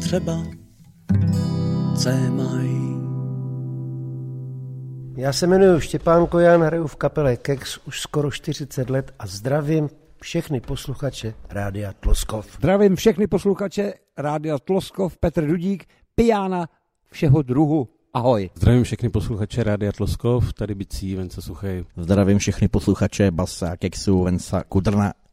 třeba C-maj. Já se jmenuji Štěpán Kojan, hraju v kapele Kex už skoro 40 let a zdravím všechny posluchače Rádia Tloskov. Zdravím všechny posluchače Rádia Tloskov, Petr Dudík, pijána všeho druhu. Ahoj. Zdravím všechny posluchače Rádia Tloskov, tady Bicí, Venca Suchej. Zdravím všechny posluchače Basa, Kexu, Venca Kudrna